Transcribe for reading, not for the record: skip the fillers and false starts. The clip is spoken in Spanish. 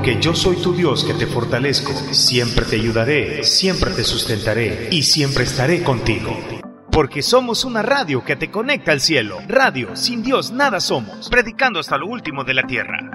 Porque yo soy tu Dios que te fortalezco, siempre te ayudaré, siempre te sustentaré y siempre estaré contigo. Porque somos una radio que te conecta al cielo. Radio, sin Dios nada somos, predicando hasta lo último de la tierra.